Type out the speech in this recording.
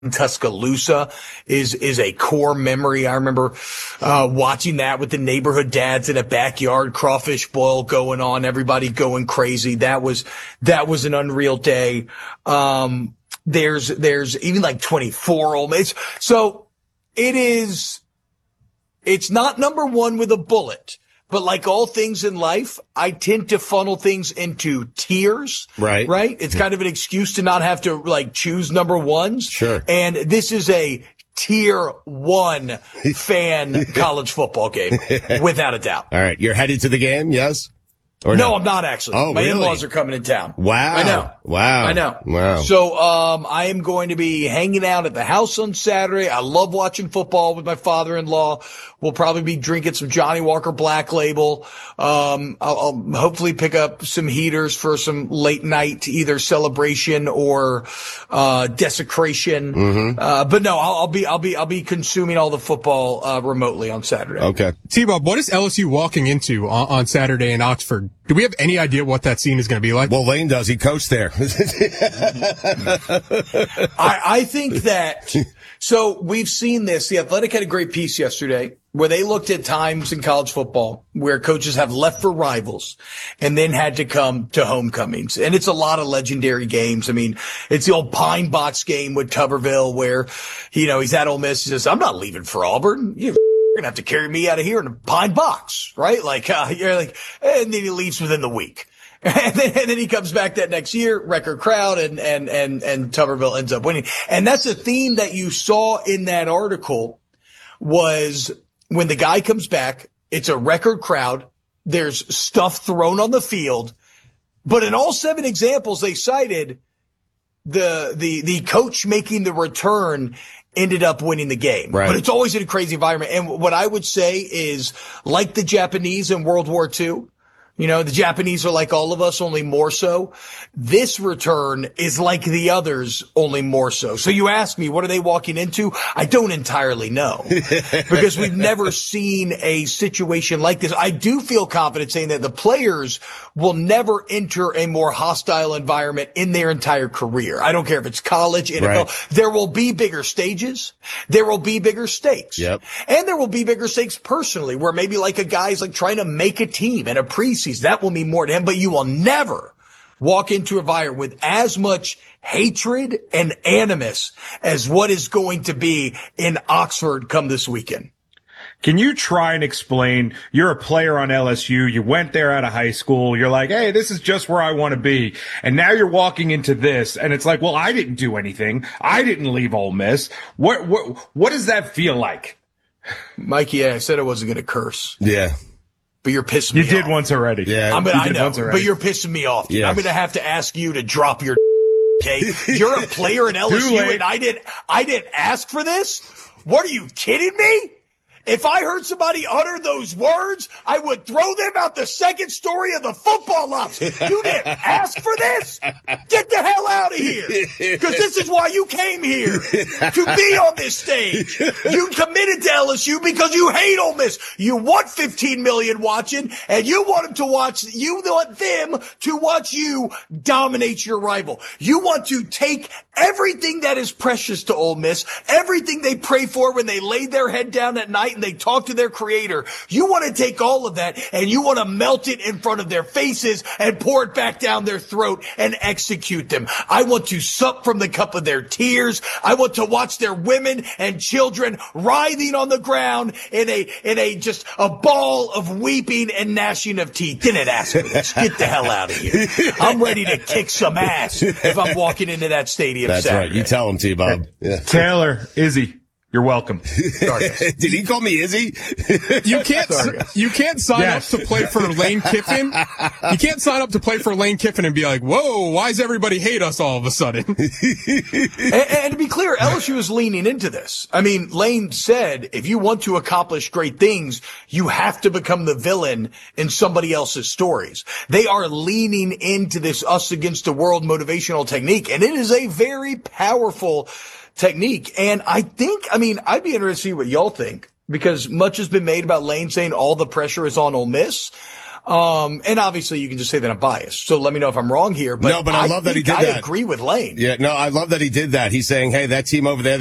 Tuscaloosa is a core memory. I remember watching that with the neighborhood dads in a backyard, crawfish boil going on, everybody going crazy. That was an unreal day. There's even like 24 Ole Miss. So it's not number one with a bullet. But like all things in life, I tend to funnel things into tiers. Right. Right? It's kind of an excuse to not have to like choose number ones. Sure. And this is a tier 1 fan college football game, without a doubt. All right. You're headed to the game, yes? Or No, I'm not actually. Oh, My really? in-laws are coming in town. Wow. I know. Wow. I know. Wow. So, I am going to be hanging out at the house on Saturday. I love watching football with my father-in-law. We'll probably be drinking some Johnny Walker Black Label. I'll hopefully pick up some heaters for some late night, either celebration or, desecration. Mm-hmm. But no, I'll be consuming all the football, remotely on Saturday. Okay. T-Bob, what is LSU walking into on Saturday in Oxford? Do we have any idea what that scene is going to be like? Well, Lane does. He coached there. I think that, so we've seen this. The Athletic had a great piece yesterday where they looked at times in college football where coaches have left for rivals and then had to come to homecomings. And it's a lot of legendary games. I mean, it's the old Pine Box game with Tuberville where, he's at Ole Miss. He says, I'm not leaving for Auburn. You're going to have to carry me out of here in a Pine Box, right? Like, you're like, and then he leaves within the week. And then he comes back that next year, record crowd, and Tuberville ends up winning. And that's a theme that you saw in that article was when the guy comes back, it's a record crowd. There's stuff thrown on the field. But in all 7 examples they cited, the coach making the return ended up winning the game. Right. But it's always in a crazy environment. And what I would say is like the Japanese in World War II, the Japanese are like all of us, only more so. This return is like the others, only more so. So you ask me, what are they walking into? I don't entirely know because we've never seen a situation like this. I do feel confident saying that the players will never enter a more hostile environment in their entire career. I don't care if it's college, NFL. Right. There will be bigger stages. There will be bigger stakes. Yep. And there will be bigger stakes personally where maybe like a guy's like trying to make a team in a preseason. That will mean more to him, but you will never walk into a environment with as much hatred and animus as what is going to be in Oxford come this weekend. Can you try and explain, you're a player on LSU, you went there out of high school, you're like, hey, this is just where I want to be. And now you're walking into this and it's like, well, I didn't do anything. I didn't leave Ole Miss. What does that feel like? Mikey, I said I wasn't going to curse. Yeah. But you're pissing me off. You did once already. Yeah. I know, but you're pissing me off. Yeah. I'm going to have to ask you to drop your okay? You're a player in LSU and I didn't ask for this? What are you kidding me? If I heard somebody utter those words, I would throw them out the second story of the football ops. You didn't ask for this? Get the hell out of here. Because this is why you came here, to be on this stage. You committed to LSU because you hate Ole Miss. You want 15 million watching, and you want them to watch you dominate your rival. You want to take everything that is precious to Ole Miss, everything they pray for when they lay their head down at night and they talk to their creator. You want to take all of that and you want to melt it in front of their faces and pour it back down their throat and execute them. I want to sup from the cup of their tears. I want to watch their women and children writhing on the ground in a just a ball of weeping and gnashing of teeth. Didn't ask for this. Get the hell out of here. I'm ready to kick some ass if I'm walking into that stadium. That's Saturday. right. You tell him, T-Bob. Yeah. Taylor, Izzy, you're welcome. Did he call me Izzy? You can't sign up to play for Lane Kiffin. You can't sign up to play for Lane Kiffin and be like, whoa, why does everybody hate us all of a sudden? and to be clear, LSU is leaning into this. I mean, Lane said, if you want to accomplish great things, you have to become the villain in somebody else's stories. They are leaning into this us against the world motivational technique, and it is a very powerful technique. And I'd be interested to see what y'all think, because much has been made about Lane saying all the pressure is on Ole Miss. And obviously you can just say that I'm biased. So let me know if I'm wrong here. But no, but I love that he did that. I agree with Lane. Yeah, no, I love that he did that. He's saying, hey, that team over there,